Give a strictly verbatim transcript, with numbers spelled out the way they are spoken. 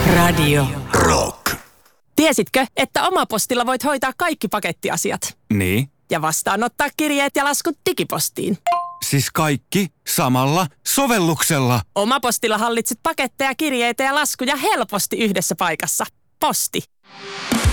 Radio Rock. Tiesitkö, että Omapostilla voit hoitaa kaikki pakettiasiat? Niin? Ja vastaanottaa kirjeet ja laskut digipostiin. Siis kaikki samalla sovelluksella. Omapostilla hallitset paketteja, kirjeitä ja laskuja helposti yhdessä paikassa. Posti.